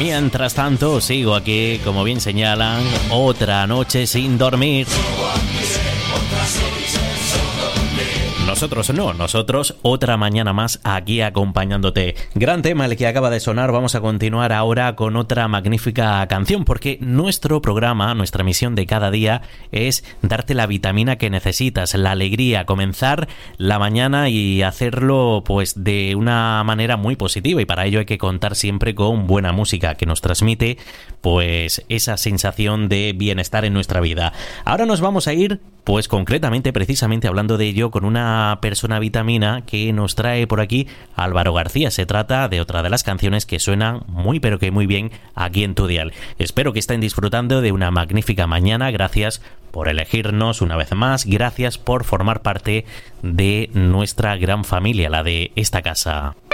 Mientras tanto, sigo aquí, como bien señalan, otra noche sin dormir. Nosotros otra mañana más aquí acompañándote. Gran tema el que acaba de sonar. Vamos a continuar ahora con otra magnífica canción, porque nuestro programa, nuestra misión de cada día es darte la vitamina que necesitas, la alegría, comenzar la mañana y hacerlo pues de una manera muy positiva, y para ello hay que contar siempre con buena música que nos transmite pues esa sensación de bienestar en nuestra vida. Ahora nos vamos a ir pues concretamente, precisamente hablando de ello, con una persona vitamina que nos trae por aquí Álvaro García. Se trata de otra de las canciones que suenan muy pero que muy bien aquí en tu dial. Espero que estén disfrutando de una magnífica mañana. Gracias por elegirnos una vez más. Gracias por formar parte de nuestra gran familia, la de esta casa.